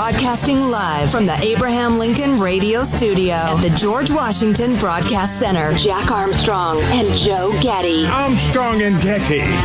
broadcasting live from the Abraham Lincoln Radio Studio at the George Washington Broadcast Center. Jack Armstrong and Joe Getty. Armstrong and Getty.